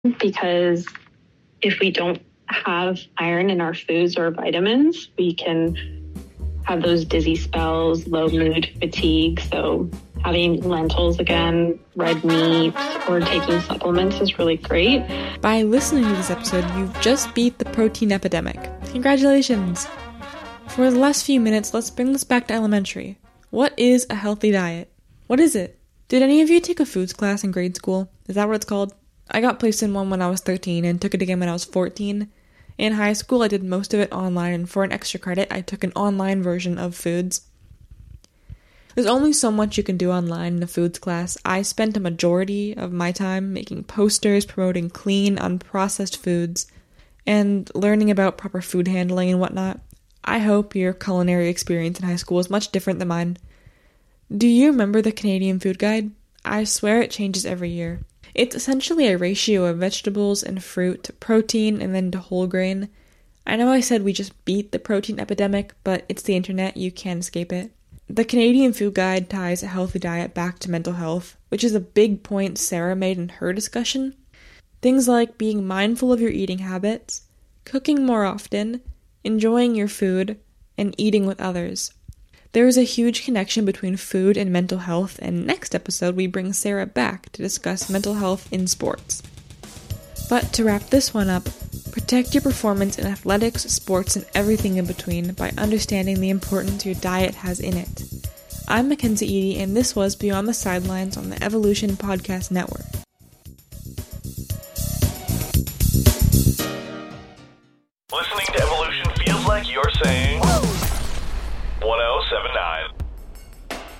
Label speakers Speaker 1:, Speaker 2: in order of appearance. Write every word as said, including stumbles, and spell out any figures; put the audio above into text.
Speaker 1: because if we don't have iron in our foods or vitamins, we can have those dizzy spells, low mood, fatigue. So having lentils again, red meat, or taking supplements is really great.
Speaker 2: By listening to this episode, you've just beat the protein epidemic. Congratulations! For the last few minutes, let's bring this back to elementary. What is a healthy diet? What is it? Did any of you take a foods class in grade school? Is that what it's called? I got placed in one when I was thirteen and took it again when I was fourteen. In high school, I did most of it online, and for an extra credit, I took an online version of foods. There's only so much you can do online in a foods class. I spent a majority of my time making posters promoting clean, unprocessed foods, and learning about proper food handling and whatnot. I hope your culinary experience in high school is much different than mine. Do you remember the Canadian Food Guide? I swear it changes every year. It's essentially a ratio of vegetables and fruit to protein and then to whole grain. I know I said we just beat the protein epidemic, but it's the internet, you can't escape it. The Canadian Food Guide ties a healthy diet back to mental health, which is a big point Sarah made in her discussion. Things like being mindful of your eating habits, cooking more often, enjoying your food, and eating with others. There is a huge connection between food and mental health, and next episode we bring Sarah back to discuss mental health in sports. But to wrap this one up, protect your performance in athletics, sports, and everything in between by understanding the importance your diet has in it. I'm Mackenzie Eady, and this was Beyond the Sidelines on the Evolution Podcast Network.